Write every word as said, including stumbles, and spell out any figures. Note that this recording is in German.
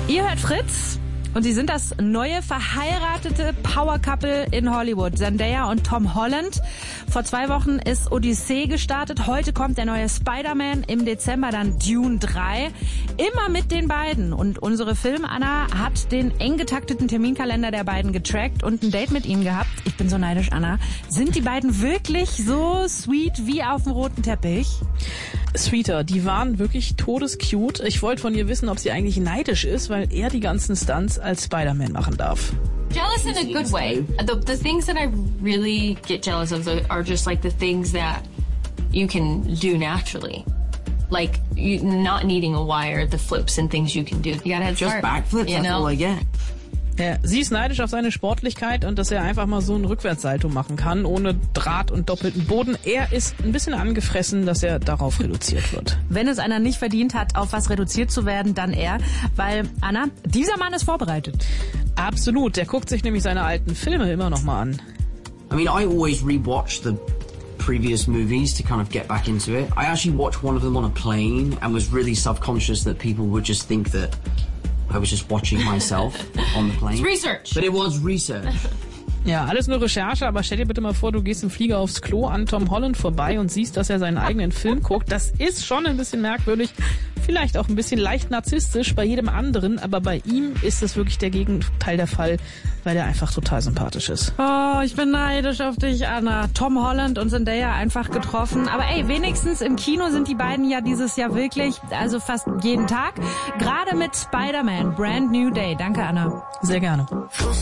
Ihr hört Fritz und sie sind das neue verheiratete Power-Couple in Hollywood. Zendaya und Tom Holland. Vor zwei Wochen ist Odyssee gestartet. Heute kommt der neue Spider-Man. Im Dezember dann Dune drei. Immer mit den beiden. Und unsere Film-Anna hat den eng getakteten Terminkalender der beiden getrackt und ein Date mit ihnen gehabt. Ich bin so neidisch, Anna. Sind die beiden wirklich so sweet wie auf dem roten Teppich? Sweeter, die waren wirklich todescute. Ich wollte von ihr wissen, ob sie eigentlich neidisch ist, weil er die ganzen Stunts als Spider-Man machen darf. Jealous in a good way. The, the things that I really get jealous of are just like the things that you can do naturally. Like you not needing a wire, the flips and things you can do. You gotta have just backflips, you that's know? all I get. Ja, sie ist neidisch auf seine Sportlichkeit und dass er einfach mal so ein Rückwärtssalto machen kann, ohne Draht und doppelten Boden. Er ist ein bisschen angefressen, dass er darauf reduziert wird. Wenn es einer nicht verdient hat, auf was reduziert zu werden, dann er. Weil, Anna, dieser Mann ist vorbereitet. Absolut, der guckt sich nämlich seine alten Filme immer noch mal an. I mean, I always rewatch the previous movies to kind of get back into it. I actually watched one of them on a plane and was really self-conscious that people would just think that I was just watching myself on the plane. It's research. But it was research. Ja, alles nur Recherche, aber stell dir bitte mal vor, du gehst im Flieger aufs Klo an Tom Holland vorbei und siehst, dass er seinen eigenen Film guckt. Das ist schon ein bisschen merkwürdig, vielleicht auch ein bisschen leicht narzisstisch bei jedem anderen, aber bei ihm ist es wirklich der Gegenteil der Fall, weil er einfach total sympathisch ist. Oh, ich bin neidisch auf dich, Anna. Tom Holland und Zendaya einfach getroffen. Aber ey, wenigstens im Kino sind die beiden ja dieses Jahr wirklich, also fast jeden Tag. Gerade mit Spider-Man, Brand New Day. Danke, Anna. Sehr gerne.